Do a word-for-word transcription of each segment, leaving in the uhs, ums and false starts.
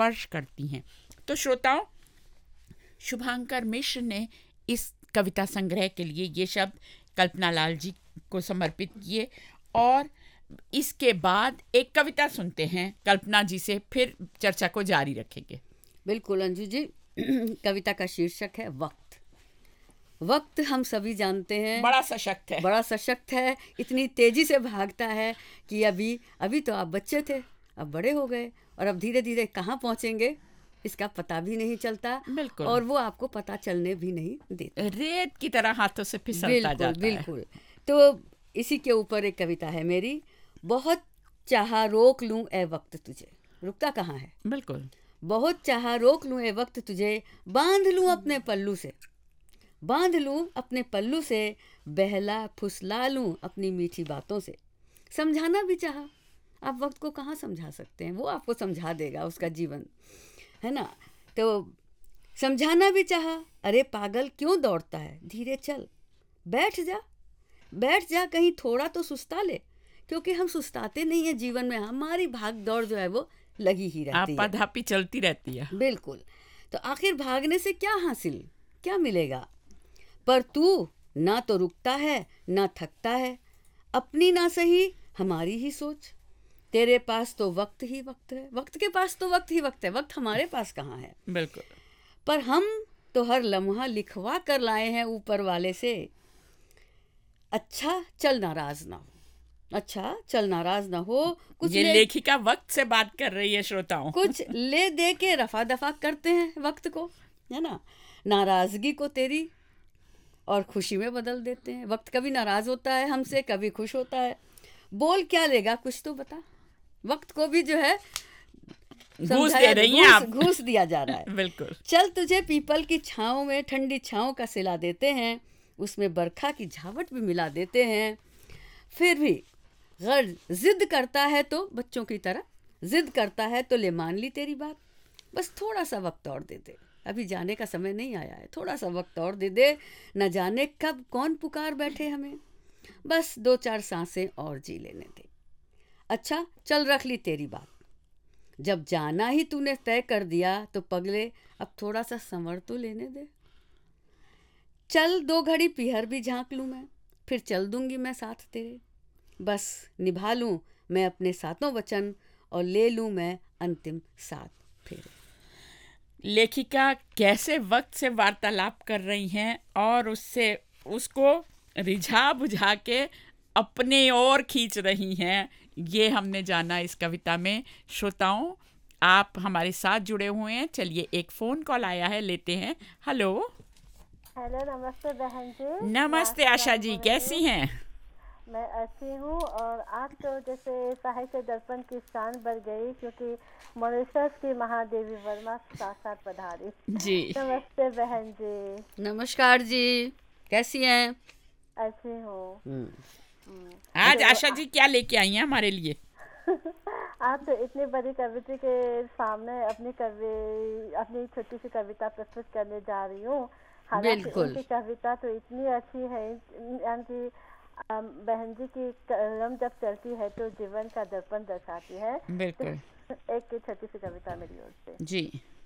स्पर्श करती हैं। तो श्रोताओं, शुभांकर मिश्र ने इस कविता संग्रह के लिए ये शब्द कल्पना लाल जी को समर्पित किए और इसके बाद एक कविता सुनते हैं कल्पना जी से, फिर चर्चा को जारी रखेंगे। बिल्कुल अंजू जी। कविता का शीर्षक है वक्त। वक्त हम सभी जानते हैं बड़ा सशक्त है, बड़ा सशक्त है, इतनी तेजी से भागता है कि अभी अभी तो आप बच्चे थे, अब बड़े हो गए और अब धीरे धीरे कहाँ पहुंचेंगे इसका पता भी नहीं चलता। बिल्कुल। और वो आपको पता चलने भी नहीं देता, रेत की तरह हाथों से फिसलता जाता है। बिल्कुल। तो इसी के ऊपर एक कविता है मेरी। बहुत चाहा रोक लूं ए वक्त तुझे, रुकता कहाँ है। बिल्कुल। बहुत चाहा रोक लूं ए वक्त तुझे, बांध लूं अपने पल्लू से, बांध लूं अपने पल्लू से, बहला फुसला लूं अपनी मीठी बातों से। समझाना भी चाहा, आप वक्त को कहाँ समझा सकते हैं, वो आपको समझा देगा, उसका जीवन है ना। तो समझाना भी चाहा, अरे पागल क्यों दौड़ता है, धीरे चल, बैठ जा, बैठ जा, कहीं थोड़ा तो सुस्ता ले। क्योंकि हम सुस्ताते नहीं है जीवन में, हमारी भाग दौड़ जो है वो लगी ही रहती है, आपाधापी चलती रहती है। बिल्कुल। तो आखिर भागने से क्या हासिल, क्या मिलेगा। पर तू ना तो रुकता है ना थकता है, अपनी ना सही हमारी ही सोच। तेरे पास तो वक्त ही वक्त है, वक्त के पास तो वक्त ही वक्त है, वक्त हमारे पास कहाँ है। बिल्कुल। पर हम तो हर लम्हा लिखवा कर लाए हैं ऊपर वाले से, अच्छा चल नाराज ना हो, अच्छा चल नाराज ना हो। कुछ ये ले, लेखिका वक्त से बात कर रही है श्रोताओं। कुछ ले दे के रफा दफा करते हैं वक्त को, है ना। नाराजगी को तेरी और खुशी में बदल देते हैं। वक्त कभी नाराज होता है हमसे, कभी खुश होता है। बोल क्या लेगा, कुछ तो बता। वक्त को भी जो है घूस दे रही हैं आप, घूस दिया जा रहा है। बिल्कुल। चल तुझे पीपल की छांव में ठंडी छांव का सिला देते हैं, उसमें बरखा की झावट भी मिला देते हैं। फिर भी गर जिद करता है तो बच्चों की तरह जिद करता है तो ले मान ली तेरी बात, बस थोड़ा सा वक्त और दे दे, अभी जाने का समय नहीं आया है, थोड़ा सा वक्त और दे दे, न जाने कब कौन पुकार बैठे हमें, बस दो चार सांसें और जी लेने दे। अच्छा चल रख ली तेरी बात, जब जाना ही तूने तय कर दिया तो पगले अब थोड़ा सा संवर तो लेने दे। चल दो घड़ी पीहर भी झांक लूँ मैं, फिर चल दूंगी मैं साथ तेरे, बस निभा लूँ मैं अपने सातों वचन और ले लूँ मैं अंतिम सात फेरे। लेखिका कैसे वक्त से वार्तालाप कर रही हैं और उससे उसको रिझा बुझा के अपने ओर खींच रही हैं, ये हमने जाना इस कविता में। श्रोताओं, आप हमारे साथ जुड़े हुए हैं। चलिए एक फ़ोन कॉल आया है, लेते हैं। हेलो। हेलो, नमस्ते बहन जी। नमस्ते आशा जी, कैसी हैं? मैं अच्छी हूँ। और आज तो जैसे साहित्य दर्पण की शान बढ़ गई क्योंकि मॉरिशस की महादेवी वर्मा साक्षात पधारी जी। नमस्ते बहन जी। नमस्कार जी, कैसी हैं? अच्छी हूँ। आज आशा जी क्या लेके आई हैं हमारे लिए? आज तो इतनी बड़ी कविता के सामने अपनी कवि अपनी छोटी सी कविता प्रस्तुत करने जा रही हूँ। हालांकि उनकी कविता तो इतनी अच्छी है, यानी बहन जी की कलम जब चलती है तो जीवन का दर्पण दर्शाती है। बिल्कुल। तो एक छोटी सी कविता मेरी ओर से जी।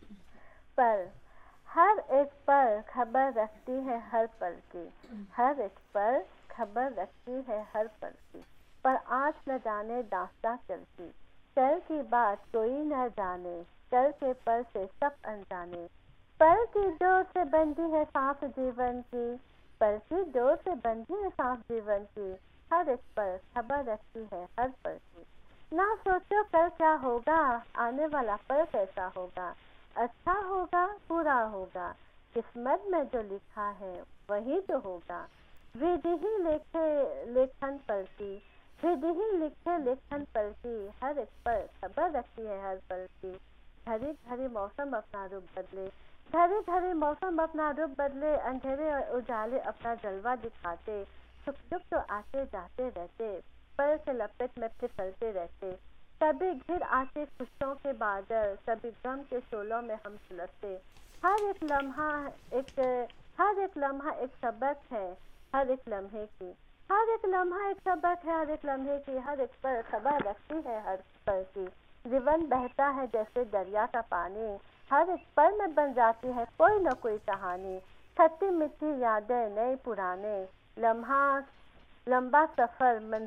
पर हर एक पर खबर रखती है हर पल की, हर एक पर खबर रखती है हर पल की, पर आज न जाने दास्तां चलती, कल की बात कोई न जाने, कल के पल से सब अनजाने, पल की डोर से बंधी है सांस जीवन की, पल की डोर से बंधी है सांस जीवन की, हर एक पल खबर रखती है हर पल की। ना सोचो कल क्या होगा, आने वाला पल कैसा होगा, अच्छा होगा बुरा होगा, किस्मत में जो लिखा है वही तो होगा। विधि ही लिखे लेखन पल की, विधि ही लिखे लेखन पल की, हर एक पल खबर रखती है हर पल की। घड़ी घड़ी मौसम अपना रूप बदले, घड़ी घड़ी मौसम अपना रूप बदले, अंधेरे और उजाले अपना जलवा दिखाते, छुप छुप तो आते जाते रहते, पल के लपेट में फिसलते रहते। कभी घिर आते खुशियों के बादल, कभी गम के शोलों में हम सुलगते। हर एक लम्हा एक हर एक लम्हा एक सबक है हर एक लम्हे की, हर एक लम्हा एक सबक है हर एक लम्हे की, हर एक पल खबर रखती है हर पल की। जीवन बहता है जैसे दरिया का पानी, हर एक पल में बन जाती है कोई न कोई कहानी। खट्टी मीठी यादें नई पुराने, लम्हा लंबा सफर